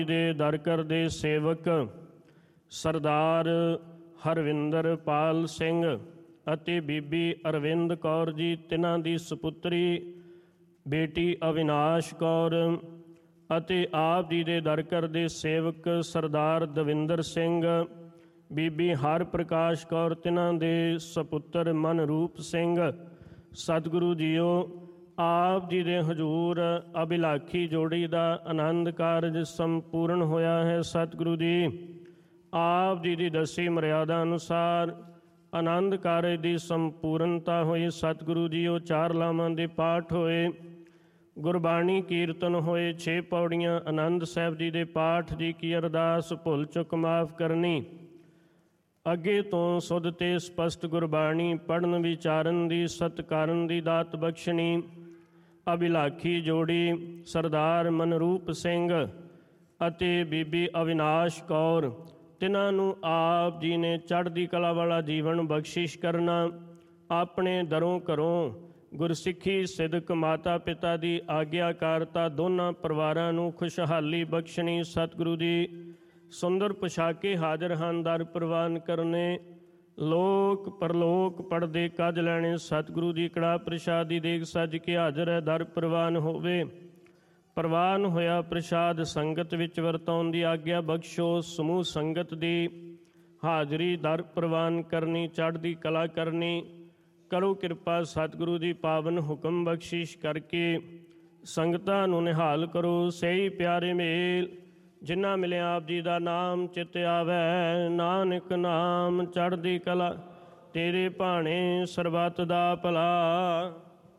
ਦੇ ਦਰ ਕਰ ਦੇ ਸੇਵਕ ਸਰਦਾਰ ਹਰਵਿੰਦਰ ਪਾਲ ਸਿੰਘ ਅਤੇ ਬੀਬੀ ਅਰਵਿੰਦ ਕੌਰ ਜੀ, ਤਿੰਨਾਂ ਦੀ ਸੁਪੁੱਤਰੀ ਬੇਟੀ ਅਵਿਨਾਸ਼ ਕੌਰ ਅਤੇ ਆਪ ਜੀ ਦੇ ਦਰ ਕਰ ਦੇ ਸੇਵਕ ਸਰਦਾਰ ਦਵਿੰਦਰ ਸਿੰਘ, ਬੀਬੀ ਹਰ ਪ੍ਰਕਾਸ਼ ਕੌਰ, ਤਿੰਨਾਂ ਦੇ ਸਪੁੱਤਰ ਮਨਰੂਪ ਸਿੰਘ। ਸਤਿਗੁਰੂ ਜੀਓ, ਆਪ ਜੀ ਦੇ ਹਜ਼ੂਰ ਅਭਿਲਾਖੀ ਜੋੜੀ ਦਾ ਆਨੰਦ ਕਾਰਜ ਸੰਪੂਰਨ ਹੋਇਆ ਹੈ। ਸਤਿਗੁਰੂ ਜੀ, ਆਪ ਜੀ ਦੀ ਦੱਸੀ ਮਰਿਆਦਾ ਅਨੁਸਾਰ ਆਨੰਦ ਕਾਰਜ ਦੀ ਸੰਪੂਰਨਤਾ ਹੋਈ। ਸਤਿਗੁਰੂ ਜੀਓ, 4 ਲਾਵਾਂ ਦੇ ਪਾਠ ਹੋਏ, ਗੁਰਬਾਣੀ ਕੀਰਤਨ ਹੋਏ, 6 ਪੌੜੀਆਂ ਆਨੰਦ ਸਾਹਿਬ ਜੀ ਦੇ ਪਾਠ ਦੀ ਕੀ ਅਰਦਾਸ ਭੁੱਲ ਚੁੱਕ ਮਾਫ ਕਰਨੀ। ਅੱਗੇ ਤੋਂ ਸੁਧ ਤੇ ਸਪਸ਼ਟ ਗੁਰਬਾਣੀ ਪੜ੍ਹਨ ਵਿਚਾਰਨ ਦੀ ਸਤਿਕਾਰਨ ਦੀ ਦਾਤ ਬਖਸ਼ਣੀ। ਅਭਿਲਾਖੀ ਜੋੜੀ ਸਰਦਾਰ ਮਨਰੂਪ ਸਿੰਘ ਅਤੇ ਬੀਬੀ ਅਵਿਨਾਸ਼ ਕੌਰ, ਤਿੰਨਾਂ ਨੂੰ ਆਪ ਜੀ ਨੇ ਚੜ੍ਹਦੀ ਕਲਾ ਵਾਲਾ ਜੀਵਨ ਬਖਸ਼ਿਸ਼ ਕਰਨਾ। ਆਪਣੇ ਦਰੋਂ ਘਰੋਂ ਗੁਰਸਿੱਖੀ ਸਿਦਕ ਮਾਤਾ ਪਿਤਾ ਦੀ ਆਗਿਆਕਾਰਤਾ ਦੋਨਾਂ ਪਰਿਵਾਰਾਂ ਨੂੰ ਖੁਸ਼ਹਾਲੀ ਬਖਸ਼ਣੀ। ਸਤਿਗੁਰੂ ਜੀ, ਸੁੰਦਰ ਪੁਸ਼ਾਕੇ ਹਾਜ਼ਰ ਹਨ, ਦਰ ਪ੍ਰਵਾਨ ਕਰਨੇ, ਲੋਕ ਪਰਲੋਕ ਪੜਦੇ ਕੱਜ ਲੈਣੇ। ਸਤਿਗੁਰੂ ਦੀ ਕੜਾ ਪ੍ਰਸ਼ਾਦ ਦੀ ਦੇਗ ਸੱਜ ਕੇ ਹਾਜ਼ਰ ਹੈ, ਦਰ ਪ੍ਰਵਾਨ ਹੋਵੇ। ਪ੍ਰਵਾਨ ਹੋਇਆ ਪ੍ਰਸ਼ਾਦ ਸੰਗਤ ਵਿੱਚ ਵਰਤਾਉਣ ਦੀ ਆਗਿਆ ਬਖਸ਼ੋ। ਸਮੂਹ ਸੰਗਤ ਦੀ ਹਾਜ਼ਰੀ ਦਰ ਪ੍ਰਵਾਨ ਕਰਨੀ, ਚੜ੍ਹਦੀ ਕਲਾ ਕਰਨੀ। ਕਰੋ ਕਿਰਪਾ ਸਤਿਗੁਰੂ ਦੀ ਪਾਵਨ ਹੁਕਮ ਬਖਸ਼ਿਸ਼ ਕਰਕੇ ਸੰਗਤਾਂ ਨੂੰ ਨਿਹਾਲ ਕਰੋ। ਸਹੀ ਪਿਆਰੇ ਮੇਲ ਜਿਨ੍ਹਾਂ ਮਿਲਿਆ ਆਪ ਜੀ ਦਾ ਨਾਮ ਚਿੱਤ ਆਵੈ, ਨਾਨਕ ਨਾਮ ਚੜ੍ਹਦੀ ਕਲਾ ਤੇਰੇ ਭਾਣੇ ਸਰਬੱਤ ਦਾ ਭਲਾ।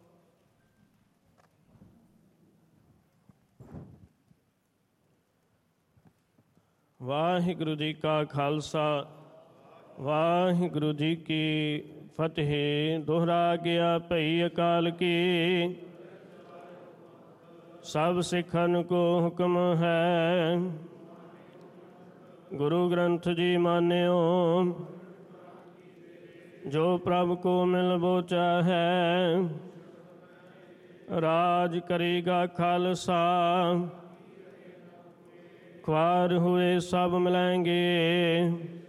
ਵਾਹਿਗੁਰੂ ਜੀ ਕਾ ਖਾਲਸਾ, ਵਾਹਿਗੁਰੂ ਜੀ ਕੀ ਫਤਿਹ। ਦੁਹਰਾ ਗਿਆ ਭਈ ਅਕਾਲ ਕੀ, ਸਭ ਸਿੱਖਨ ਕੋ ਹੁਕਮ ਹੈ। ਗੁਰੂ ਗ੍ਰੰਥ ਜੀ ਮਾਨਿਓ, ਜੋ ਪ੍ਰਭ ਕੋ ਮਿਲਬੋ ਚਾਹੈ, ਰਾਜ ਕਰੇਗਾ ਖਾਲਸਾ। ख्वार हुए सब मिलेंगे,